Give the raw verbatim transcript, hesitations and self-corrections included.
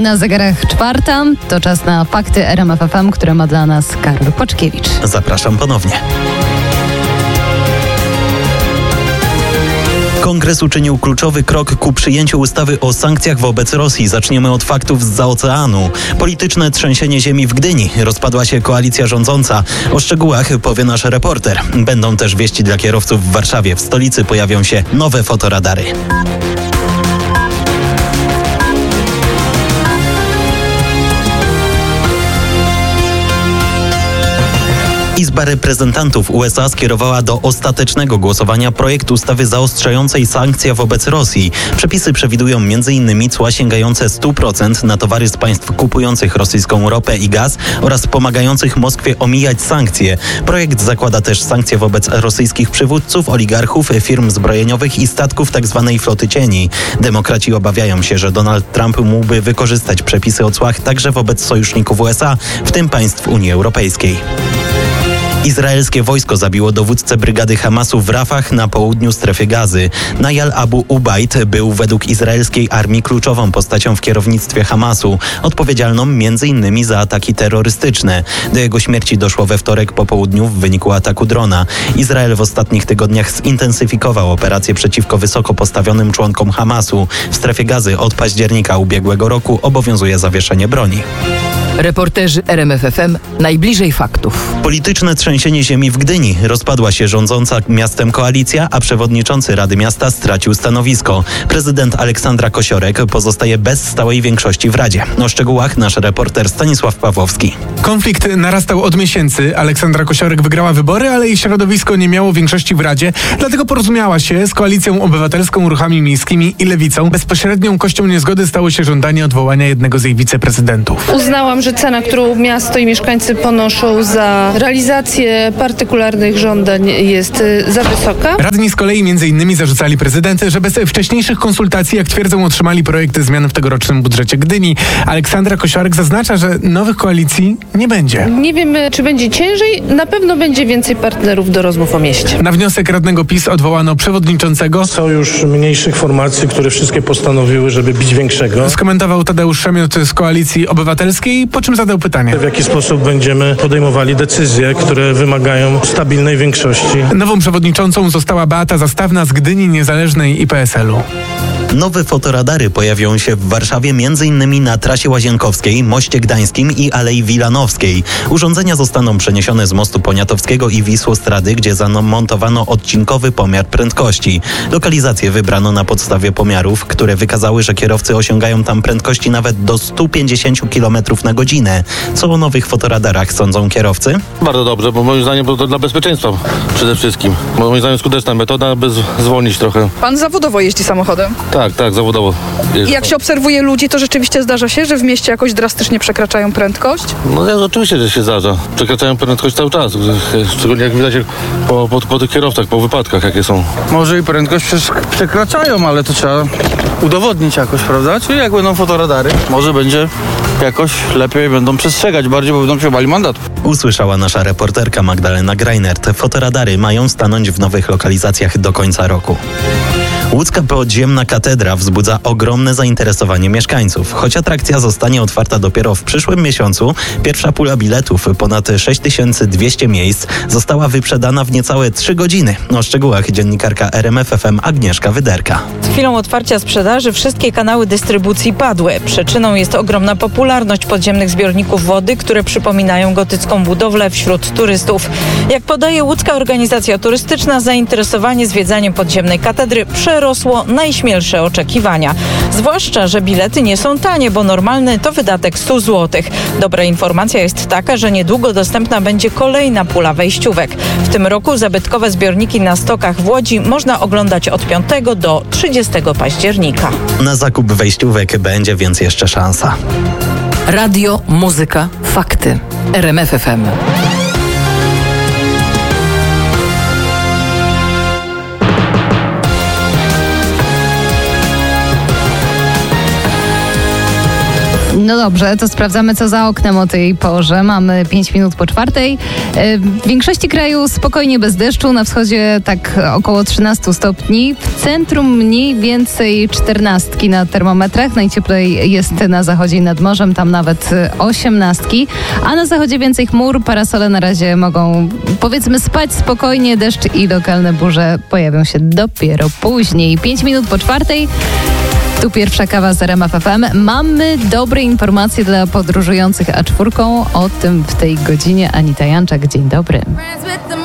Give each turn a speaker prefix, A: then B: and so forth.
A: Na zegarach czwarta, to czas na fakty R M F F M, które ma dla nas Karol Płaczkiewicz.
B: Zapraszam ponownie. Kongres uczynił kluczowy krok ku przyjęciu ustawy o sankcjach wobec Rosji. Zaczniemy od faktów zza oceanu. Polityczne trzęsienie ziemi w Gdyni. Rozpadła się koalicja rządząca. O szczegółach powie nasz reporter. Będą też wieści dla kierowców w Warszawie. W stolicy pojawią się nowe fotoradary. Izba Reprezentantów U S A skierowała do ostatecznego głosowania projekt ustawy zaostrzającej sankcje wobec Rosji. Przepisy przewidują między innymi cła sięgające sto procent na towary z państw kupujących rosyjską ropę i gaz oraz pomagających Moskwie omijać sankcje. Projekt zakłada też sankcje wobec rosyjskich przywódców, oligarchów, firm zbrojeniowych i statków tzw. floty cieni. Demokraci obawiają się, że Donald Trump mógłby wykorzystać przepisy o cłach także wobec sojuszników U S A, w tym państw Unii Europejskiej. Izraelskie wojsko zabiło dowódcę brygady Hamasu w Rafah na południu strefy Gazy. Najal Abu Ubaid był według izraelskiej armii kluczową postacią w kierownictwie Hamasu, odpowiedzialną między innymi za ataki terrorystyczne. Do jego śmierci doszło we wtorek po południu w wyniku ataku drona. Izrael w ostatnich tygodniach zintensyfikował operacje przeciwko wysoko postawionym członkom Hamasu. W strefie Gazy od października ubiegłego roku obowiązuje zawieszenie broni.
C: Reporterzy R M F F M najbliżej faktów.
B: Polityczne trzęsienie ziemi w Gdyni. Rozpadła się rządząca miastem koalicja, a przewodniczący Rady Miasta stracił stanowisko. Prezydent Aleksandra Kosiorek pozostaje bez stałej większości w Radzie. O szczegółach nasz reporter Stanisław Pawłowski.
D: Konflikt narastał od miesięcy. Aleksandra Kosiorek wygrała wybory, ale jej środowisko nie miało większości w Radzie, dlatego porozumiała się z Koalicją Obywatelską, Ruchami Miejskimi i Lewicą. Bezpośrednią kością niezgody stało się żądanie odwołania jednego z jej wiceprezydentów.
E: Uznałam, że cena, którą miasto i mieszkańcy ponoszą za realizację partykularnych żądań jest za wysoka.
D: Radni z kolei między innymi zarzucali prezydent, że bez wcześniejszych konsultacji, jak twierdzą, otrzymali projekty zmian w tegorocznym budżecie Gdyni. Aleksandra Kosiorek zaznacza, że nowych koalicji nie będzie.
E: Nie wiemy, czy będzie ciężej. Na pewno będzie więcej partnerów do rozmów o mieście.
D: Na wniosek radnego PiS odwołano przewodniczącego.
F: Sojusz mniejszych formacji, które wszystkie postanowiły, żeby bić większego.
D: Skomentował Tadeusz Szemiot z Koalicji Obywatelskiej, po czym zadał pytanie.
F: W jaki sposób będziemy podejmowali decyzje, które wymagają stabilnej większości.
D: Nową przewodniczącą została Beata Zastawna z Gdyni Niezależnej i P S L-u.
B: Nowe fotoradary pojawią się w Warszawie m.in. na trasie Łazienkowskiej, Moście Gdańskim i Alei Wilanowskiej. Urządzenia zostaną przeniesione z mostu Poniatowskiego i Wisłostrady, gdzie zamontowano odcinkowy pomiar prędkości. Lokalizację wybrano na podstawie pomiarów, które wykazały, że kierowcy osiągają tam prędkości nawet do sto pięćdziesiąt kilometrów na godzinę. Co o nowych fotoradarach sądzą kierowcy?
G: Bardzo dobrze, bo moim zdaniem to dla bezpieczeństwa przede wszystkim. Bo moim zdaniem skuteczna metoda, aby zwolnić trochę.
H: Pan zawodowo jeździ samochodem?
G: Tak, tak, zawodowo.
H: I jak się obserwuje ludzi, to rzeczywiście zdarza się, że w mieście jakoś drastycznie przekraczają prędkość?
G: No ja, oczywiście, że się zdarza. Przekraczają prędkość cały czas. Szczególnie jak widać po, po, po tych kierowcach, po wypadkach, jakie są.
I: Może i prędkość przekraczają, ale to trzeba udowodnić jakoś, prawda? Czyli jak będą fotoradary, może będzie jakoś lepiej, będą przestrzegać bardziej, bo będą się bali mandatów.
B: Usłyszała nasza reporterka Magdalena Greinert. Fotoradary mają stanąć w nowych lokalizacjach do końca roku. Łódzka podziemna katedra wzbudza ogromne zainteresowanie mieszkańców. Choć atrakcja zostanie otwarta dopiero w przyszłym miesiącu, pierwsza pula biletów, ponad sześć tysięcy dwieście miejsc, została wyprzedana w niecałe trzy godziny. O szczegółach dziennikarka R M F F M Agnieszka Wyderka.
J: Z chwilą otwarcia sprzedaży wszystkie kanały dystrybucji padły. Przyczyną jest ogromna popularność podziemnych zbiorników wody, które przypominają gotycką budowlę wśród turystów. Jak podaje łódzka organizacja turystyczna, zainteresowanie zwiedzaniem podziemnej katedry przerosło najśmielsze oczekiwania. Zwłaszcza, że bilety nie są tanie, bo normalny to wydatek sto złotych. Dobra informacja jest taka, że niedługo dostępna będzie kolejna pula wejściówek. W tym roku zabytkowe zbiorniki na Stokach w Łodzi można oglądać od piątego do trzydziestego października.
B: Na zakup wejściówek będzie więc jeszcze szansa.
C: Radio, muzyka, fakty. R M F F M.
A: No dobrze, to sprawdzamy, co za oknem o tej porze. Mamy pięć minut po czwartej. W większości kraju spokojnie bez deszczu. Na wschodzie tak około trzynaście stopni. W centrum mniej więcej czternastki na termometrach. Najcieplej jest na zachodzie i nad morzem, tam nawet osiemnastki. A na zachodzie więcej chmur. Parasole na razie mogą, powiedzmy, spać spokojnie. Deszcz i lokalne burze pojawią się dopiero później. pięć minut po czwartej. Tu pierwsza kawa z R M F F M. Mamy dobre informacje dla podróżujących A cztery. O tym w tej godzinie Anita Janczak. Dzień dobry.